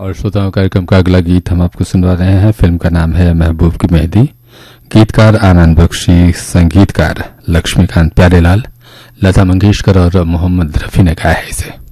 और श्रोताओं, कार्यक्रम का अगला गीत हम आपको सुनवा रहे हैं। फिल्म का नाम है महबूब की मेहंदी। गीतकार आनंद बख्शी, संगीतकार लक्ष्मीकांत प्यारेलाल, लता मंगेशकर और मोहम्मद रफी ने गाया है इसे।